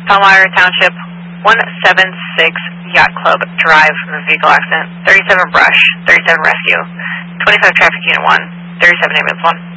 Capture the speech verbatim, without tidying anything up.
Palmyra Township, one seven six Yacht Club Drive from the vehicle accident. thirty-seven Brush, thirty-seven Rescue, twenty-five Traffic Unit one, thirty-seven Ambulance one.